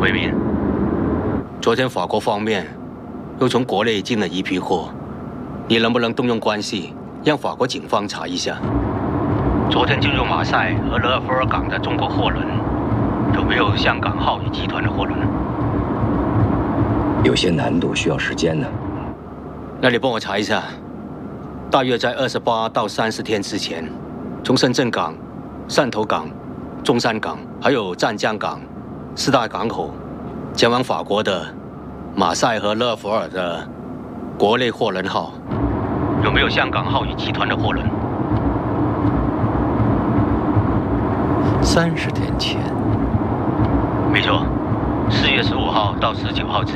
回民，昨天法国方面又从国内进了一批货，你能不能动用关系，让法国警方查一下？昨天进入马赛和勒尔夫尔港的中国货轮，有没有香港浩宇集团的货轮？ 有些难度，需要时间呢。 那你帮我查一下，大约在28到30天之前，从深圳港、汕头港、中山港还有湛江港4大港口前往法国的马赛和勒尔夫尔的国内货轮号，有没有香港浩宇集团的货轮 ？30天前， 没错，4月15号到19号之